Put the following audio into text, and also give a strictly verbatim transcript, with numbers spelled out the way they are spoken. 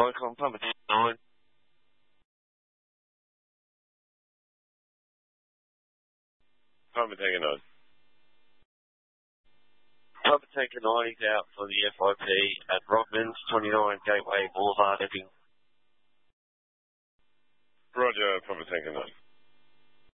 Cyclone, Papa nine. Papa Tango nine. Papa Tango nine is out for the F I P at Rockman's, twenty-nine Gateway Boulevard, Epping. Roger, Papa Tango nine.